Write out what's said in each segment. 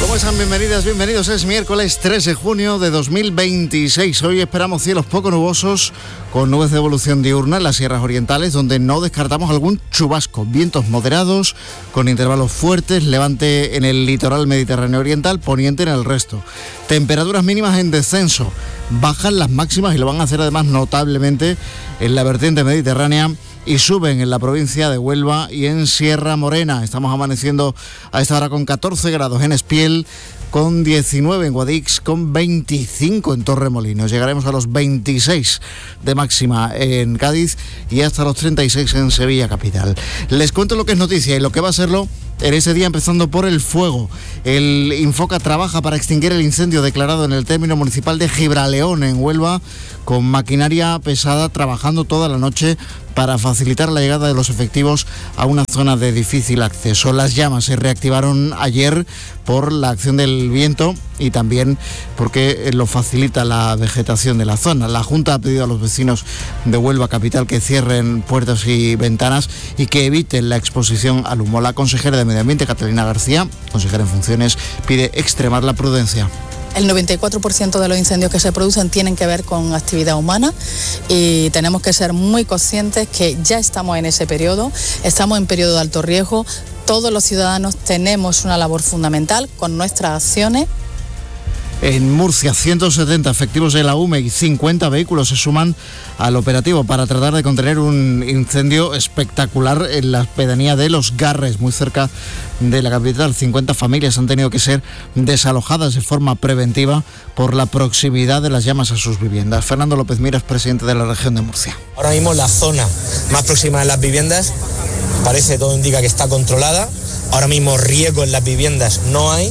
¿Cómo están? Bienvenidas, bienvenidos. Es miércoles 3 de junio de 2026. Hoy esperamos cielos poco nubosos con nubes de evolución diurna en las sierras orientales, donde no descartamos algún chubasco. Vientos moderados con intervalos fuertes, levante en el litoral mediterráneo oriental, poniente en el resto. Temperaturas mínimas en descenso. Bajan las máximas y lo van a hacer además notablemente en la vertiente mediterránea y suben en la provincia de Huelva y en Sierra Morena. Estamos amaneciendo a esta hora con 14 grados en Espiel, con 19 en Guadix, con 25 en Torremolinos. Llegaremos a los 26 de máxima en Cádiz y hasta los 36 en Sevilla capital. Les cuento lo que es noticia y lo que va a serlo en ese día, empezando por el fuego. El Infoca trabaja para extinguir el incendio declarado en el término municipal de Gibraleón, en Huelva, con maquinaria pesada trabajando toda la noche para facilitar la llegada de los efectivos a una zona de difícil acceso. Las llamas se reactivaron ayer por la acción del viento y también porque lo facilita la vegetación de la zona. La Junta ha pedido a los vecinos de Huelva capital que cierren puertas y ventanas y que eviten la exposición al humo. La consejera de Medio Ambiente, Catalina García, consejera en funciones, pide extremar la prudencia. El 94% de los incendios que se producen tienen que ver con actividad humana y tenemos que ser muy conscientes que ya estamos en ese periodo, estamos en periodo de alto riesgo. Todos los ciudadanos tenemos una labor fundamental con nuestras acciones. En Murcia, 170 efectivos de la UME y 50 vehículos se suman al operativo para tratar de contener un incendio espectacular en la pedanía de Los Garres, muy cerca de la capital. 50 familias han tenido que ser desalojadas de forma preventiva por la proximidad de las llamas a sus viviendas. Fernando López Miras, presidente de la región de Murcia. Ahora mismo la zona más próxima de las viviendas parece, todo indica que está controlada. Ahora mismo riesgo en las viviendas no hay.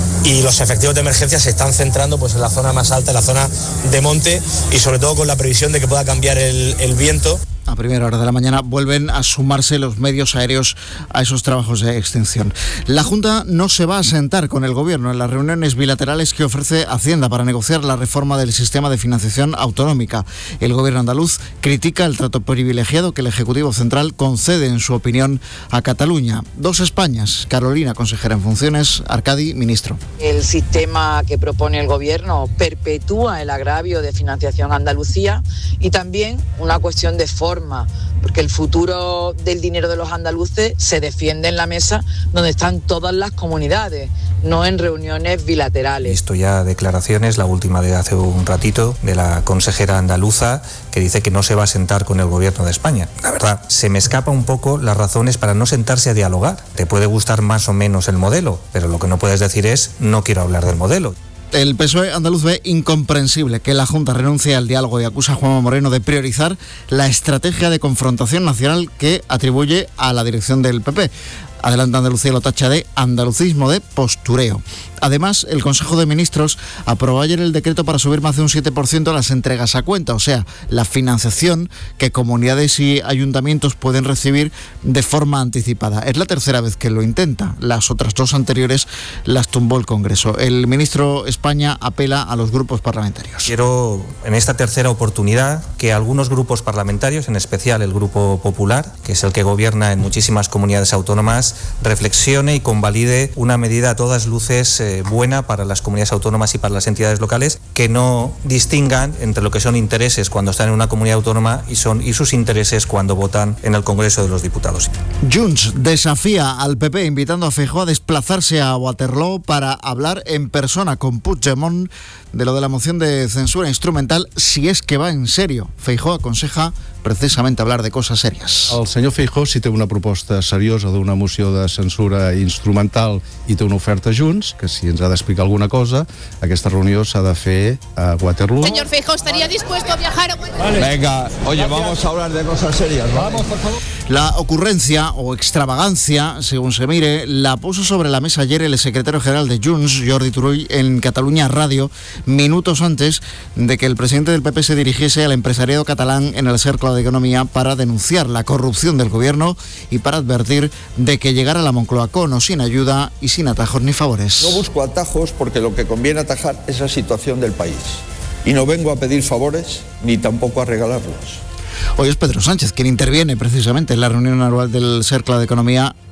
Y los efectivos de emergencia se están centrando pues en la zona más alta, en la zona de monte y sobre todo con la previsión de que pueda cambiar el viento. A primera hora de la mañana vuelven a sumarse los medios aéreos a esos trabajos de extinción. La Junta no se va a sentar con el Gobierno en las reuniones bilaterales que ofrece Hacienda para negociar la reforma del sistema de financiación autonómica. El Gobierno andaluz critica el trato privilegiado que el Ejecutivo Central concede, en su opinión, a Cataluña. Dos Españas: Carolina, consejera en funciones; Arcadi, ministro. El sistema que propone el Gobierno perpetúa el agravio de financiación a Andalucía y también una cuestión de forma, porque el futuro del dinero de los andaluces se defiende en la mesa donde están todas las comunidades, no en reuniones bilaterales. Visto ya declaraciones, la última de hace un ratito, de la consejera andaluza, que dice que no se va a sentar con el Gobierno de España. La verdad, se me escapa un poco las razones para no sentarse a dialogar. Te puede gustar más o menos el modelo, pero lo que no puedes decir es no quiero hablar del modelo. El PSOE andaluz ve incomprensible que la Junta renuncie al diálogo y acusa a Juanma Moreno de priorizar la estrategia de confrontación nacional que atribuye a la dirección del PP. Adelante Andalucía lo tacha de andalucismo de postureo. Además, el Consejo de Ministros aprobó ayer el decreto para subir más de un 7% las entregas a cuenta, o sea, la financiación que comunidades y ayuntamientos pueden recibir de forma anticipada. Es la tercera vez que lo intenta. Las otras dos anteriores las tumbó el Congreso. El ministro España apela a los grupos parlamentarios. Quiero, en esta tercera oportunidad, que algunos grupos parlamentarios, en especial el Grupo Popular, que es el que gobierna en muchísimas comunidades autónomas, reflexione y convalide una medida a todas luces buena para las comunidades autónomas y para las entidades locales, que no distingan entre lo que son intereses cuando están en una comunidad autónoma y sus intereses cuando votan en el Congreso de los Diputados. Junts desafía al PP invitando a Feijóo a desplazarse a Waterloo para hablar en persona con Puigdemont de lo de la moción de censura instrumental, si es que va en serio. Feijóo aconseja precisamente hablar de cosas serias. El senyor Feijóo, si té una proposta seriosa d'una moció de censura instrumental i té una oferta Junts, que si ens ha d'explicar alguna cosa, aquesta reunió s'ha de fer a Waterloo. Señor Feijóo, ¿estaría dispuesto a viajar a Waterloo? Venga, oye, vamos a hablar de cosas serias. Vamos, por favor. La ocurrencia o extravagancia, según se mire, la puso sobre la mesa ayer el secretario general de Junts, Jordi Turull, en Catalunya Radio, minutos antes de que el presidente del PP se dirigiese al empresariado catalán en el Cercle de Economía para denunciar la corrupción del gobierno y para advertir de que llegara a la Moncloa con o sin ayuda y sin atajos ni favores. No busco atajos porque lo que conviene atajar es la situación del país. Y no vengo a pedir favores ni tampoco a regalarlos. Hoy es Pedro Sánchez quien interviene precisamente en la reunión anual del Cercle de Economía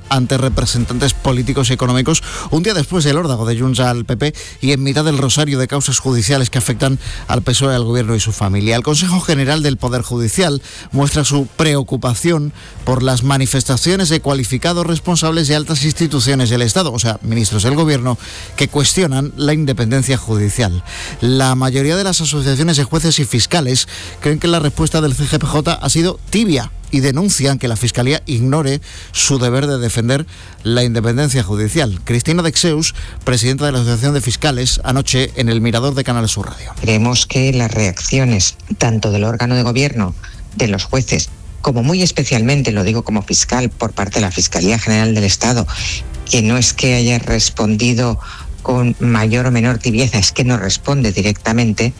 ante representantes políticos y económicos, un día después del órdago de Junts al PP y en mitad del rosario de causas judiciales que afectan al PSOE, al Gobierno y su familia. El Consejo General del Poder Judicial muestra su preocupación por las manifestaciones de cualificados responsables de altas instituciones del Estado, o sea, ministros del Gobierno, que cuestionan la independencia judicial. La mayoría de las asociaciones de jueces y fiscales creen que la respuesta del CGPJ ha sido tibia y denuncian que la Fiscalía ignore su deber de defender la independencia judicial. Cristina Dexeus, presidenta de la Asociación de Fiscales, anoche en el Mirador de Canal Sur Radio. Creemos que las reacciones tanto del órgano de gobierno, de los jueces, como muy especialmente, lo digo como fiscal, por parte de la Fiscalía General del Estado, que no es que haya respondido con mayor o menor tibieza, es que no responde directamente,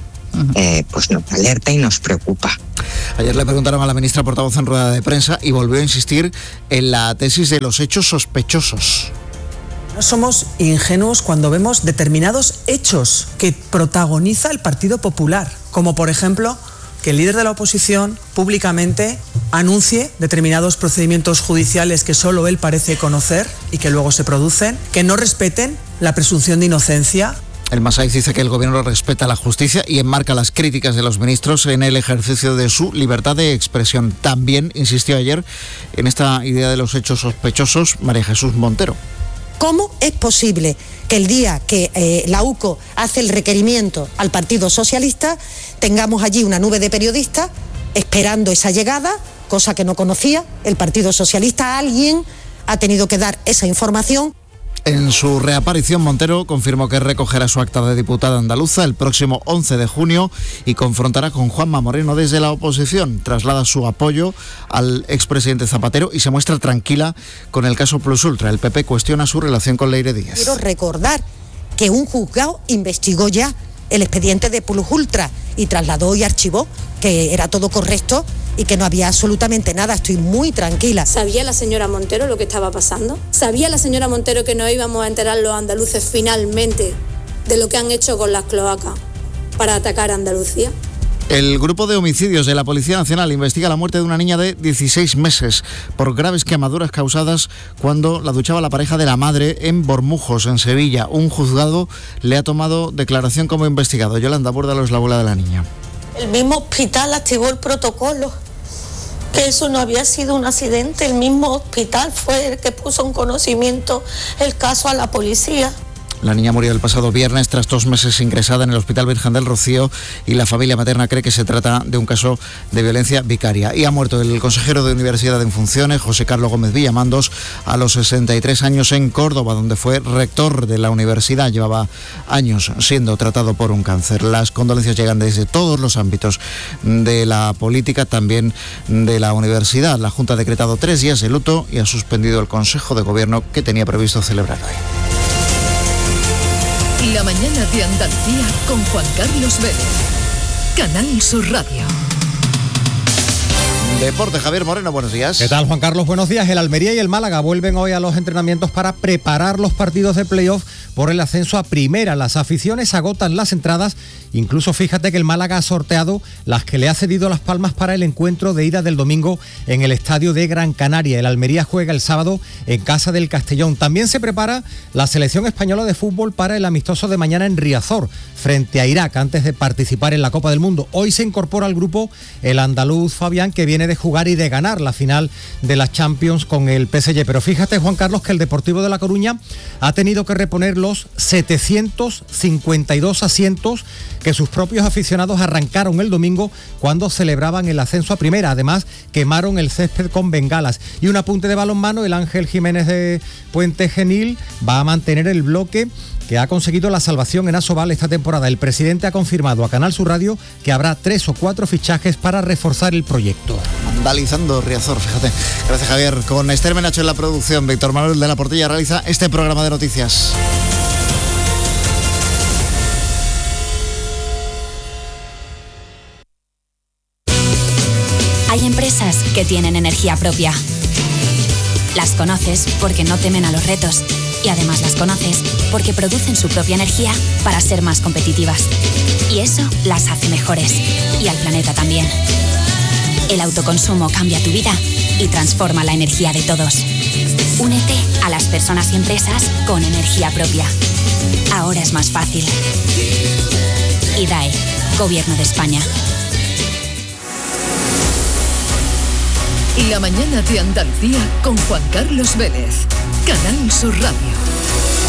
pues nos alerta y nos preocupa. Ayer le preguntaron a la ministra portavoz en rueda de prensa y volvió a insistir en la tesis de los hechos sospechosos. No somos ingenuos cuando vemos determinados hechos que protagoniza el Partido Popular, como por ejemplo que el líder de la oposición públicamente anuncie determinados procedimientos judiciales que solo él parece conocer y que luego se producen, que no respeten la presunción de inocencia. El Masaiz dice que el Gobierno respeta la justicia y enmarca las críticas de los ministros en el ejercicio de su libertad de expresión. También insistió ayer en esta idea de los hechos sospechosos María Jesús Montero. ¿Cómo es posible que el día que la UCO hace el requerimiento al Partido Socialista tengamos allí una nube de periodistas esperando esa llegada, cosa que no conocía el Partido Socialista? Alguien ha tenido que dar esa información. En su reaparición, Montero confirmó que recogerá su acta de diputada andaluza el próximo 11 de junio y confrontará con Juanma Moreno desde la oposición. Traslada su apoyo al expresidente Zapatero y se muestra tranquila con el caso Plus Ultra. El PP cuestiona su relación con Leire Díaz. Quiero recordar que un juzgado investigó ya el expediente de Plus Ultra y trasladó y archivó que era todo correcto y que no había absolutamente nada. Estoy muy tranquila. ¿Sabía la señora Montero lo que estaba pasando? ¿Sabía la señora Montero que nos íbamos a enterar los andaluces finalmente de lo que han hecho con las cloacas para atacar a Andalucía? El grupo de homicidios de la Policía Nacional investiga la muerte de una niña de 16 meses por graves quemaduras causadas cuando la duchaba la pareja de la madre en Bormujos, en Sevilla. Un juzgado le ha tomado declaración como investigado. Yolanda Búrdalo es la abuela de la niña. El mismo hospital activó el protocolo, que eso no había sido un accidente. El mismo hospital fue el que puso en conocimiento el caso a la policía. La niña murió el pasado viernes tras 2 meses ingresada en el Hospital Virgen del Rocío y la familia materna cree que se trata de un caso de violencia vicaria. Y ha muerto el consejero de Universidad en funciones, José Carlos Gómez Villamandos, a los 63 años en Córdoba, donde fue rector de la universidad. Llevaba años siendo tratado por un cáncer. Las condolencias llegan desde todos los ámbitos de la política, también de la universidad. La Junta ha decretado 3 días de luto y ha suspendido el Consejo de Gobierno que tenía previsto celebrar hoy. La mañana de Andalucía con Juan Carlos Vélez. Canal Sur Radio. Deporte, Javier Moreno, buenos días. ¿Qué tal, Juan Carlos? Buenos días. El Almería y el Málaga vuelven hoy a los entrenamientos para preparar los partidos de playoff por el ascenso a primera. Las aficiones agotan las entradas. Incluso fíjate que el Málaga ha sorteado las que le ha cedido Las Palmas para el encuentro de ida del domingo en el estadio de Gran Canaria. El Almería juega el sábado en casa del Castellón. También se prepara la selección española de fútbol para el amistoso de mañana en Riazor, frente a Irak, antes de participar en la Copa del Mundo. Hoy se incorpora al grupo el andaluz Fabián, que viene de jugar y de ganar la final de la Champions con el PSG. Pero fíjate, Juan Carlos, que el Deportivo de La Coruña ha tenido que reponer los 752 asientos que sus propios aficionados arrancaron el domingo cuando celebraban el ascenso a primera. Además, quemaron el césped con bengalas. Y un apunte de balonmano: el Ángel Jiménez de Puente Genil va a mantener el bloque que ha conseguido la salvación en Asobal esta temporada. El presidente ha confirmado a Canal Sur Radio que habrá 3 o 4 fichajes para reforzar el proyecto. Vandalizando Riazor, fíjate. Gracias, Javier. Con Esther Menacho en la producción, Víctor Manuel de la Portilla realiza este programa de noticias. Hay empresas que tienen energía propia. Las conoces porque no temen a los retos. Y además las conoces porque producen su propia energía para ser más competitivas. Y eso las hace mejores. Y al planeta también. El autoconsumo cambia tu vida y transforma la energía de todos. Únete a las personas y empresas con energía propia. Ahora es más fácil. IDAE, Gobierno de España. La mañana de Andalucía con Juan Carlos Vélez. Canal Sur Radio.